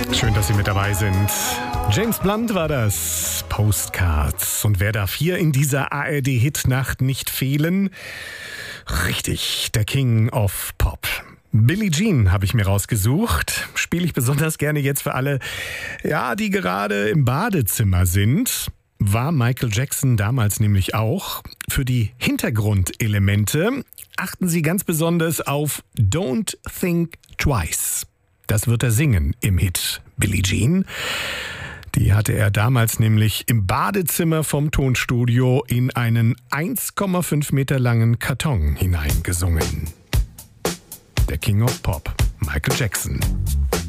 Schön, dass Sie mit dabei sind. James Blunt war das, Postcards. Und wer darf hier in dieser ARD-Hitnacht nicht fehlen? Richtig, der King of Pop. Billie Jean habe ich mir rausgesucht. Spiele ich besonders gerne jetzt für alle, die gerade im Badezimmer sind. War Michael Jackson damals nämlich auch. Für die Hintergrundelemente achten Sie ganz besonders auf Don't Think Twice. Das wird er singen im Hit Billie Jean. Die hatte er damals nämlich im Badezimmer vom Tonstudio in einen 1,5 Meter langen Karton hineingesungen. Der King of Pop, Michael Jackson.